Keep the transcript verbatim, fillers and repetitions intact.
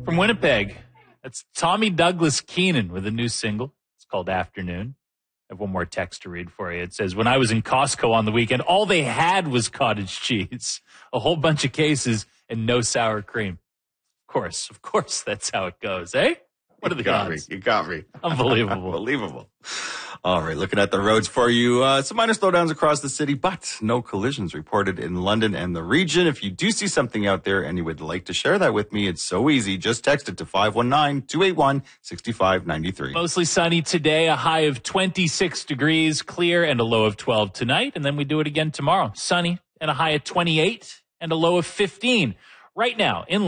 From Winnipeg, that's Tommy Douglas Keenan with a new single. It's called Afternoon. I have one more text to read for you. It says, when I was in Costco on the weekend, all they had was cottage cheese, a whole bunch of cases, and no sour cream. Of course, of course, that's how it goes, eh? What are the you got odds? Me. You got me. Unbelievable. Unbelievable. All right, looking at the roads for you. Uh, some minor slowdowns across the city, but no collisions reported in London and the region. If you do see something out there and you would like to share that with me, it's so easy. Just text it to five one nine, two eight one, six five nine three. Mostly sunny today, a high of twenty-six degrees, clear, and a low of twelve tonight. And then we do it again tomorrow. Sunny and a high of twenty-eight and a low of fifteen. Right now, in